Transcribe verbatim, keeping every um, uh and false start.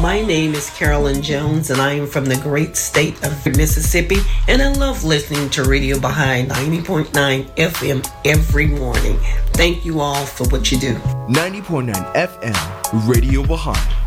My name is Carolyn Jones, and I am from the great state of Mississippi, and I love listening to Radio Baha'i ninety point nine F M every morning. Thank you all for what you do. ninety point nine F M, Radio Baha'i.